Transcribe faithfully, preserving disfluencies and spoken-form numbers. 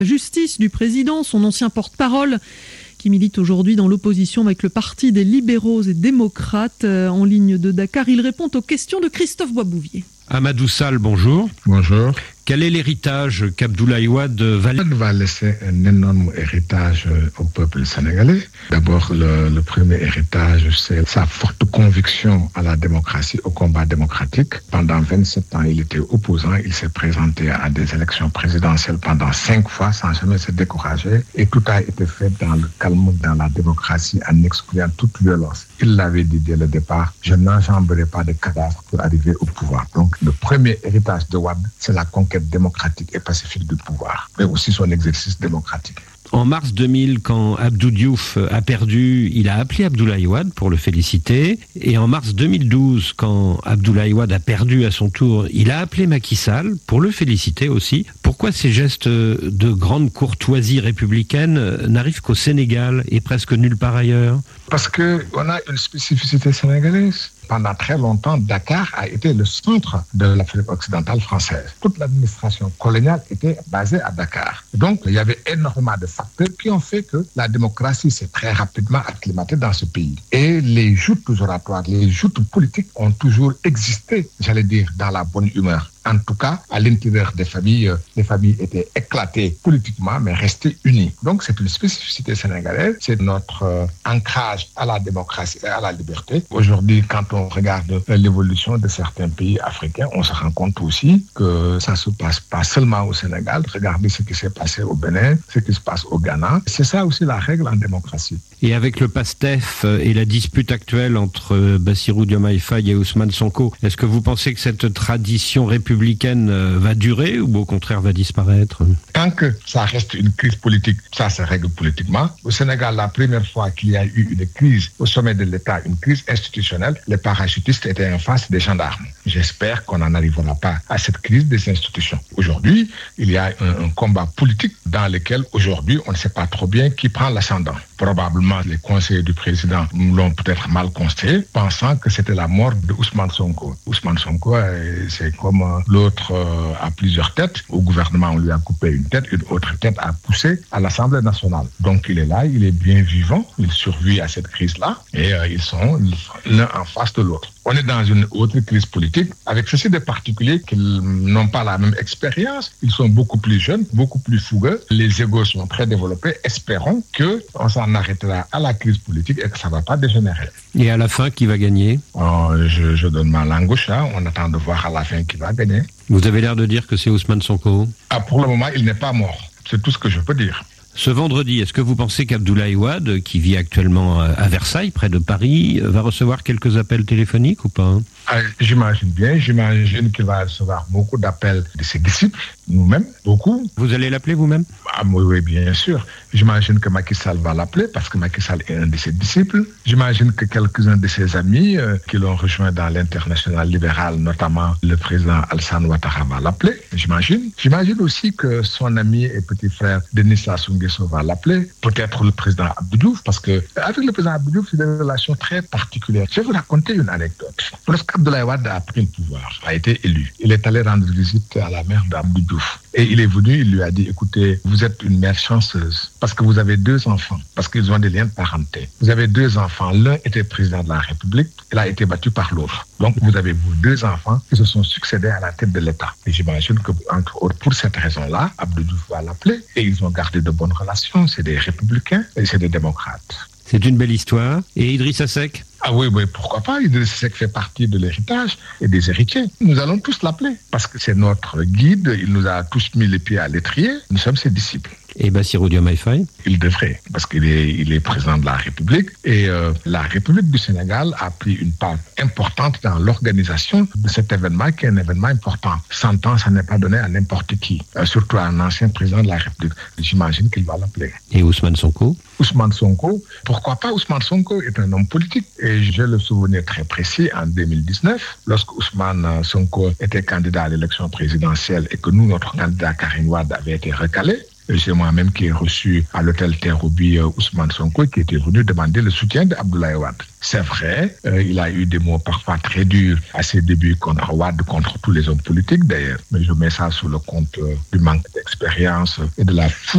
Justice du président, son ancien porte-parole, qui milite aujourd'hui dans l'opposition avec le Parti des libéraux et démocrates. En ligne de Dakar, il répond aux questions de Christophe Boisbouvier. Amadou Sall, bonjour. Bonjour. Quel est l'héritage qu'Abdoulaye Wade va... va laisser un énorme héritage au peuple sénégalais. D'abord, le, le premier héritage, c'est sa forte conviction à la démocratie, au combat démocratique. Pendant vingt-sept ans, il était opposant. Il s'est présenté à des élections présidentielles pendant cinq fois sans jamais se décourager. Et tout a été fait dans le calme, dans la démocratie, en excluant toute violence. Il l'avait dit dès le départ, je n'enjamberai pas de cadavres pour arriver au pouvoir. Donc, le premier héritage de Wade, c'est la conquête démocratique et pacifique du pouvoir, mais aussi son exercice démocratique. En mars deux mille, quand Abdou Diouf a perdu, il a appelé Abdoulaye Wade pour le féliciter. Et en mars deux mille douze, quand Abdoulaye Wade a perdu à son tour, il a appelé Macky Sall pour le féliciter aussi. Pourquoi ces gestes de grande courtoisie républicaine n'arrivent qu'au Sénégal et presque nulle part ailleurs? Parce qu'on a une spécificité sénégalaise. Pendant très longtemps, Dakar a été le centre de l'Afrique occidentale française. Toute l'administration coloniale était basée à Dakar. Donc, il y avait énormément de facteurs qui ont fait que la démocratie s'est très rapidement acclimatée dans ce pays. Et les joutes oratoires, les joutes politiques ont toujours existé, j'allais dire, dans la bonne humeur. En tout cas, à l'intérieur des familles, les familles étaient éclatées politiquement, mais restaient unies. Donc, c'est une spécificité sénégalaise, c'est notre euh, ancrage à la démocratie et à la liberté. Aujourd'hui, quand on regarde l'évolution de certains pays africains, on se rend compte aussi que ça ne se passe pas seulement au Sénégal. Regardez ce qui s'est passé au Bénin, ce qui se passe au Ghana. C'est ça aussi la règle en démocratie. Et avec le PASTEF et la dispute actuelle entre Bassirou Diomaye Faye et Ousmane Sonko, est-ce que vous pensez que cette tradition républicaine va durer ou au contraire va disparaître? Tant que ça reste une crise politique, ça se règle politiquement. Au Sénégal, la première fois qu'il y a eu une crise au sommet de l'État, une crise institutionnelle, les parachutistes étaient en face des gendarmes. J'espère qu'on n'en arrivera pas à cette crise des institutions. Aujourd'hui, il y a un, un combat politique dans lequel aujourd'hui, on ne sait pas trop bien qui prend l'ascendant. Probablement, les conseillers du président l'ont peut-être mal constaté, pensant que c'était la mort de Ousmane Sonko. Ousmane Sonko, c'est comme l'autre à plusieurs têtes. Au gouvernement, on lui a coupé une tête, une autre tête a poussé à l'Assemblée nationale. Donc, il est là, il est bien vivant, il survit à cette crise-là et euh, ils sont l'un en face de l'autre. On est dans une autre crise politique, avec ceci de particulier qu'ils n'ont pas la même expérience. Ils sont beaucoup plus jeunes, beaucoup plus fougueux. Les égos sont très développés. Espérons qu'on s'en arrêtera à la crise politique et que ça ne va pas dégénérer. Et à la fin, qui va gagner? oh, je, je donne ma langue au chat. On attend de voir à la fin qui va gagner. Vous avez l'air de dire que c'est Ousmane Sonko? Ah, pour le moment, il n'est pas mort. C'est tout ce que je peux dire. Ce vendredi, est-ce que vous pensez qu'Abdoulaye Wade, qui vit actuellement à Versailles, près de Paris, va recevoir quelques appels téléphoniques ou pas? ah, J'imagine bien, j'imagine qu'il va recevoir beaucoup d'appels de ses disciples, nous-mêmes, beaucoup. Vous allez l'appeler vous-même? ah, Oui, oui, bien sûr. J'imagine que Macky Sall va l'appeler parce que Macky Sall est un de ses disciples. J'imagine que quelques-uns de ses amis euh, qui l'ont rejoint dans l'international libéral, notamment le président Alassane Ouattara, va l'appeler, j'imagine. J'imagine aussi que son ami et petit frère Denis Sassou Nguesso va l'appeler, peut-être le président Abdou Diouf, parce que avec le président Abdou Diouf, c'est des relations très particulières. Je vais vous raconter une anecdote. Lorsqu'Abdoulaye Wade a pris le pouvoir, a été élu, il est allé rendre visite à la mère d'Abdou Diouf. Et il est venu, il lui a dit, écoutez, vous êtes une mère chanceuse, parce que vous avez deux enfants, parce qu'ils ont des liens de parenté. Vous avez deux enfants, l'un était président de la République, il a été battu par l'autre. Donc vous avez vos deux enfants qui se sont succédés à la tête de l'État. Et j'imagine que, entre autres, pour cette raison-là, Abdou Diouf va l'appeler, et ils ont gardé de bonnes relations, c'est des républicains et c'est des démocrates. C'est une belle histoire. Et Idrissa Seck? Ah oui, oui, pourquoi pas. Idrissa Seck fait partie de l'héritage et des héritiers. Nous allons tous l'appeler parce que c'est notre guide. Il nous a tous mis les pieds à l'étrier. Nous sommes ses disciples. Et Bassirou Diomaye Faye? Il devrait, parce qu'il est, il est président de la République. Et euh, la République du Sénégal a pris une part importante dans l'organisation de cet événement, qui est un événement important. Cent ans, ça n'est pas donné à n'importe qui, euh, surtout à un ancien président de la République. J'imagine qu'il va l'appeler. Et Ousmane Sonko? Ousmane Sonko, pourquoi pas? Ousmane Sonko est un homme politique. Et j'ai le souvenir très précis, en deux mille dix-neuf, lorsque Ousmane Sonko était candidat à l'élection présidentielle et que nous, notre candidat Karim Wade, avait été recalé. C'est moi-même qui ai reçu à l'hôtel Terre-Roubi Ousmane Sonko, qui était venu demander le soutien d'Abdoulaye Wade. C'est vrai, euh, il a eu des mots parfois très durs à ses débuts contre Wade, contre tous les hommes politiques d'ailleurs. Mais je mets ça sous le compte euh, du manque d'expérience et de la fou